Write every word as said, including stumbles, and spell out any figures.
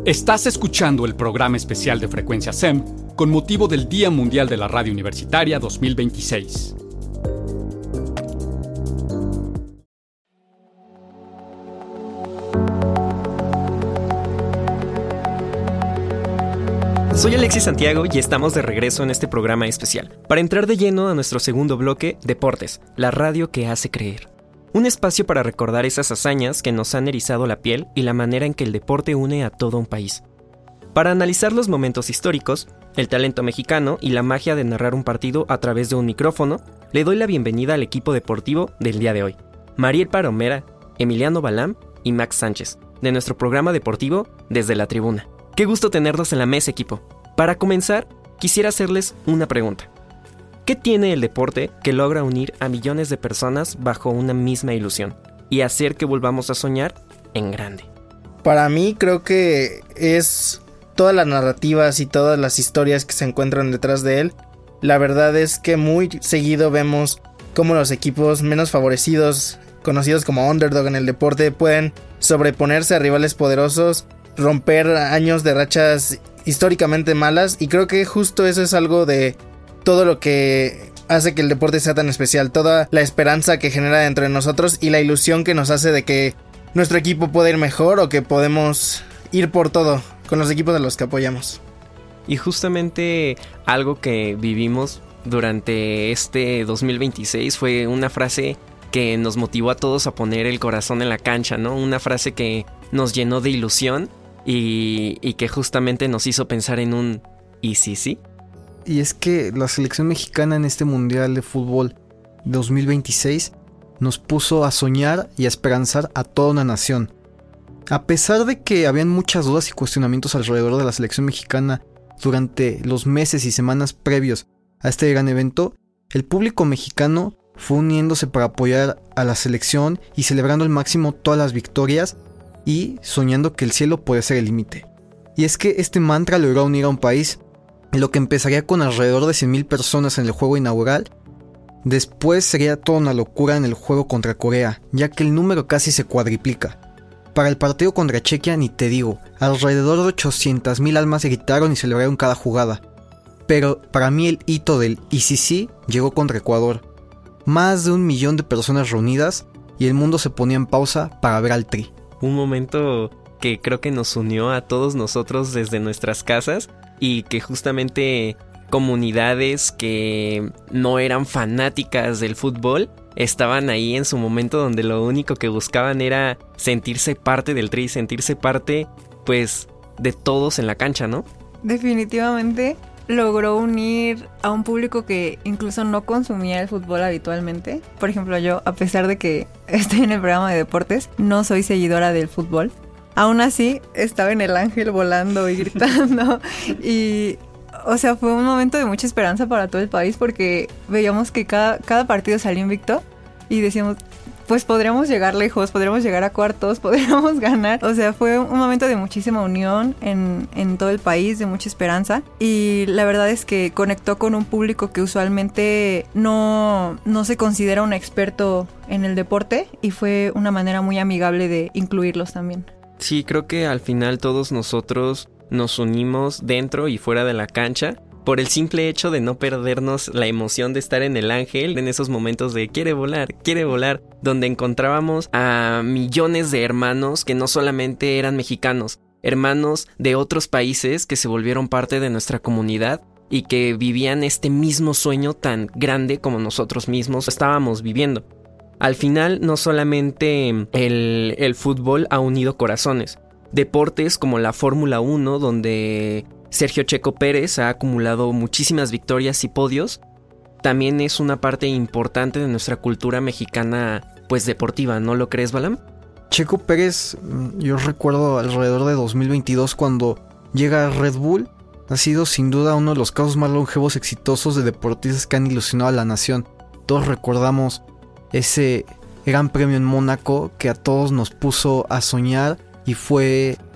Estás escuchando el programa especial de Frecuencia S E M con motivo del Día Mundial de la Radio Universitaria dos mil veintiséis. Soy Alexis Santiago y estamos de regreso en este programa especial para entrar de lleno a nuestro segundo bloque, Deportes, la radio que hace creer. Un espacio para recordar esas hazañas que nos han erizado la piel y la manera en que el deporte une a todo un país. Para analizar los momentos históricos, el talento mexicano y la magia de narrar un partido a través de un micrófono, le doy la bienvenida al equipo deportivo del día de hoy. Mariel Palomera, Emiliano Balam y Max Sánchez, de nuestro programa deportivo Desde la Tribuna. Qué gusto tenerlos en la mesa, equipo. Para comenzar, quisiera hacerles una pregunta. ¿Qué tiene el deporte que logra unir a millones de personas bajo una misma ilusión y hacer que volvamos a soñar en grande? Para mí creo que es todas las narrativas y todas las historias que se encuentran detrás de él. La verdad es que muy seguido vemos cómo los equipos menos favorecidos, conocidos como underdog en el deporte, pueden sobreponerse a rivales poderosos, romper años de rachas históricamente malas, y creo que justo eso es algo de todo lo que hace que el deporte sea tan especial, toda la esperanza que genera dentro de nosotros y la ilusión que nos hace de que nuestro equipo puede ir mejor o que podemos ir por todo con los equipos de los que apoyamos. Y justamente algo que vivimos durante este dos mil veintiséis fue una frase que nos motivó a todos a poner el corazón en la cancha, ¿no? Una frase que nos llenó de ilusión y, y que justamente nos hizo pensar en un ¿y sí, sí? Y es que la selección mexicana en este Mundial de Fútbol dos mil veintiséis nos puso a soñar y a esperanzar a toda una nación. A pesar de que habían muchas dudas y cuestionamientos alrededor de la selección mexicana durante los meses y semanas previos a este gran evento, el público mexicano fue uniéndose para apoyar a la selección y celebrando al máximo todas las victorias y soñando que el cielo puede ser el límite. Y es que este mantra logró unir a un país, lo que empezaría con alrededor de cien mil personas en el juego inaugural. Después sería toda una locura en el juego contra Corea, ya que el número casi se cuadriplica. Para el partido contra Chequia ni te digo, alrededor de ochocientas mil almas gritaron y celebraron cada jugada. Pero para mí el hito del I C C llegó contra Ecuador. Más de un millón de personas reunidas y el mundo se ponía en pausa para ver al Tri. Un momento que creo que nos unió a todos nosotros desde nuestras casas y que justamente comunidades que no eran fanáticas del fútbol estaban ahí en su momento donde lo único que buscaban era sentirse parte del Tri, sentirse parte pues de todos en la cancha, ¿no? Definitivamente logró unir a un público que incluso no consumía el fútbol habitualmente. Por ejemplo, yo, a pesar de que estoy en el programa de deportes, no soy seguidora del fútbol. Aún así, estaba en el ángel volando y gritando. Y, o sea, fue un momento de mucha esperanza para todo el país porque veíamos que cada, cada partido salía invicto y decíamos, pues podríamos llegar lejos, podríamos llegar a cuartos, podríamos ganar. O sea, fue un momento de muchísima unión en, en todo el país, de mucha esperanza. Y la verdad es que conectó con un público que usualmente no, no se considera un experto en el deporte y fue una manera muy amigable de incluirlos también. Sí, creo que al final todos nosotros nos unimos dentro y fuera de la cancha por el simple hecho de no perdernos la emoción de estar en el ángel, en esos momentos de quiere volar, quiere volar, donde encontrábamos a millones de hermanos que no solamente eran mexicanos, hermanos de otros países que se volvieron parte de nuestra comunidad y que vivían este mismo sueño tan grande como nosotros mismos estábamos viviendo. Al final, no solamente el, el fútbol ha unido corazones. Deportes como la Fórmula uno, donde Sergio Checo Pérez ha acumulado muchísimas victorias y podios, también es una parte importante de nuestra cultura mexicana, pues deportiva, ¿no lo crees, Balam? Checo Pérez, yo recuerdo alrededor de dos mil veintidós cuando llega a Red Bull, ha sido sin duda uno de los casos más longevos exitosos de deportistas que han ilusionado a la nación. Todos recordamos ese gran premio en Mónaco que a todos nos puso a soñar y fue